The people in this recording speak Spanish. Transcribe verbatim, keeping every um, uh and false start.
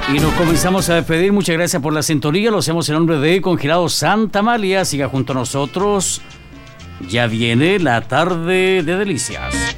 Y nos comenzamos a despedir. Muchas gracias por la sintonía. Lo hacemos en nombre de Congelados Santa Amalia. Siga junto a nosotros. Ya viene la tarde de delicias.